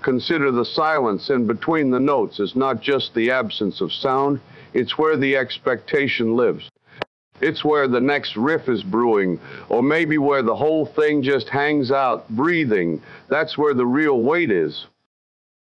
consider the silence in between the notes as not just the absence of sound, it's where the expectation lives. It's where the next riff is brewing, or maybe where the whole thing just hangs out, breathing. That's where the real weight is.